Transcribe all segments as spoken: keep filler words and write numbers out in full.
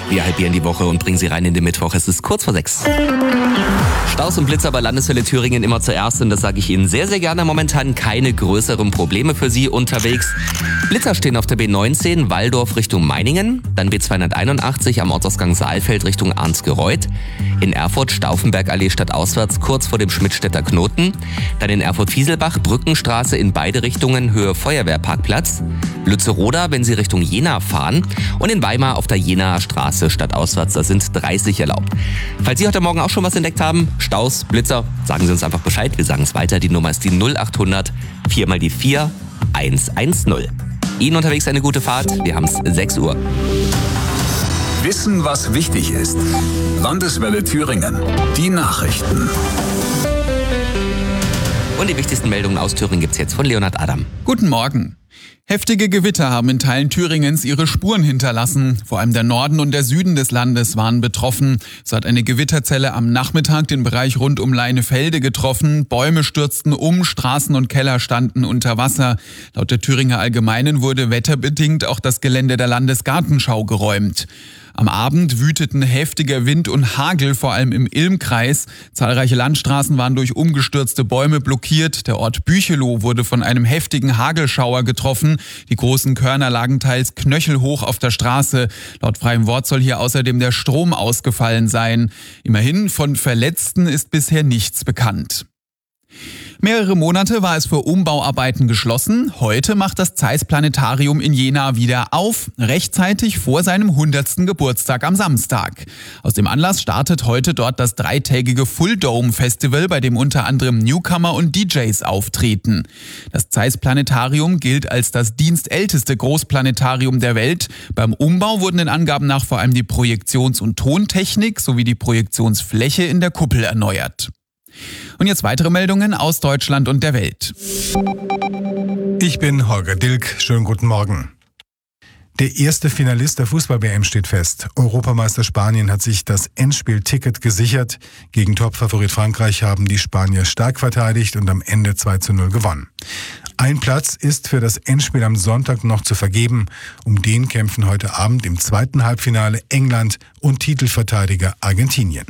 Wir halbieren die Woche und bringen sie rein in den Mittwoch. Es ist kurz vor sechs. Staus und Blitzer bei Landeswelle Thüringen immer zuerst und das sage ich Ihnen sehr, sehr gerne. Momentan keine größeren Probleme für Sie unterwegs. Blitzer stehen auf der B neunzehn, Walldorf Richtung Meiningen, dann B zweihunderteinundachtzig am Ortsausgang Saalfeld Richtung Arnsgereuth. In Erfurt Stauffenbergallee stadtauswärts kurz vor dem Schmidtstädter Knoten. Dann in Erfurt-Fieselbach Brückenstraße in beide Richtungen Höhe Feuerwehrparkplatz. Lützeroda, wenn Sie Richtung Jena fahren. Und in Weimar auf der Jenaer Straße stadtauswärts, da sind dreißig erlaubt. Falls Sie heute Morgen auch schon was entdeckt haben, Staus, Blitzer, sagen Sie uns einfach Bescheid. Wir sagen es weiter. Die Nummer ist die null acht hundert vier mal die vier eins eins null. Ihnen unterwegs eine gute Fahrt. Wir haben es sechs Uhr. Wissen, was wichtig ist. Landeswelle Thüringen. Die Nachrichten. Und die wichtigsten Meldungen aus Thüringen gibt's jetzt von Leonhard Adam. Guten Morgen. Heftige Gewitter haben in Teilen Thüringens ihre Spuren hinterlassen. Vor allem der Norden und der Süden des Landes waren betroffen. So hat eine Gewitterzelle am Nachmittag den Bereich rund um Leinefelde getroffen. Bäume stürzten um, Straßen und Keller standen unter Wasser. Laut der Thüringer Allgemeinen wurde wetterbedingt auch das Gelände der Landesgartenschau geräumt. Am Abend wüteten heftiger Wind und Hagel, vor allem im Ilmkreis. Zahlreiche Landstraßen waren durch umgestürzte Bäume blockiert. Der Ort Büchelow wurde von einem heftigen Hagelschauer getroffen. Die großen Körner lagen teils knöchelhoch auf der Straße. Laut freiem Wort soll hier außerdem der Strom ausgefallen sein. Immerhin, von Verletzten ist bisher nichts bekannt. Mehrere Monate war es für Umbauarbeiten geschlossen. Heute macht das Zeiss Planetarium in Jena wieder auf, rechtzeitig vor seinem hundertsten Geburtstag am Samstag. Aus dem Anlass startet heute dort das dreitägige Full Dome Festival, bei dem unter anderem Newcomer und D Js auftreten. Das Zeiss Planetarium gilt als das dienstälteste Großplanetarium der Welt. Beim Umbau wurden den Angaben nach vor allem die Projektions- und Tontechnik sowie die Projektionsfläche in der Kuppel erneuert. Und jetzt weitere Meldungen aus Deutschland und der Welt. Ich bin Holger Dilk. Schönen guten Morgen. Der erste Finalist der Fußball-W M steht fest. Europameister Spanien hat sich das Endspielticket gesichert. Gegen Topfavorit Frankreich haben die Spanier stark verteidigt und am Ende zwei zu null gewonnen. Ein Platz ist für das Endspiel am Sonntag noch zu vergeben. Um den kämpfen heute Abend im zweiten Halbfinale England und Titelverteidiger Argentinien.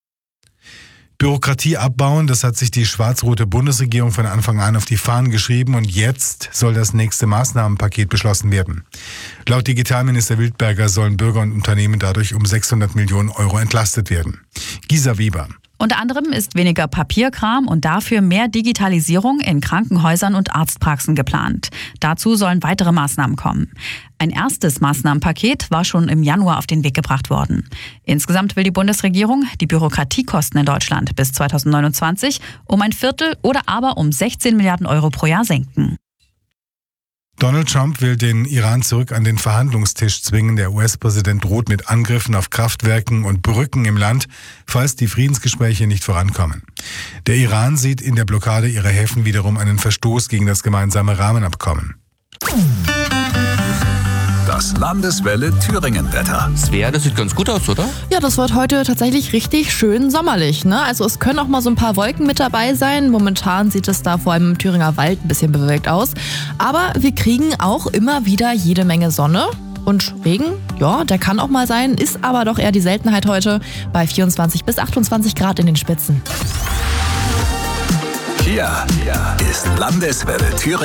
Bürokratie abbauen, das hat sich die schwarz-rote Bundesregierung von Anfang an auf die Fahnen geschrieben und jetzt soll das nächste Maßnahmenpaket beschlossen werden. Laut Digitalminister Wildberger sollen Bürger und Unternehmen dadurch um sechshundert Millionen Euro entlastet werden. Gisa Weber. Unter anderem ist weniger Papierkram und dafür mehr Digitalisierung in Krankenhäusern und Arztpraxen geplant. Dazu sollen weitere Maßnahmen kommen. Ein erstes Maßnahmenpaket war schon im Januar auf den Weg gebracht worden. Insgesamt will die Bundesregierung die Bürokratiekosten in Deutschland bis zweitausendneunundzwanzig um ein Viertel oder aber um sechzehn Milliarden Euro pro Jahr senken. Donald Trump will den Iran zurück an den Verhandlungstisch zwingen. Der U S-Präsident droht mit Angriffen auf Kraftwerken und Brücken im Land, falls die Friedensgespräche nicht vorankommen. Der Iran sieht in der Blockade ihrer Häfen wiederum einen Verstoß gegen das gemeinsame Rahmenabkommen. Das Landeswelle Thüringen-Wetter. Svea, das sieht ganz gut aus, oder? Ja, das wird heute tatsächlich richtig schön sommerlich, ne? Also es können auch mal so ein paar Wolken mit dabei sein. Momentan sieht es da vor allem im Thüringer Wald ein bisschen bewölkt aus. Aber wir kriegen auch immer wieder jede Menge Sonne. Und Regen, ja, der kann auch mal sein, ist aber doch eher die Seltenheit heute bei vierundzwanzig bis achtundzwanzig Grad in den Spitzen. Hier ist Landeswelle Thüringen.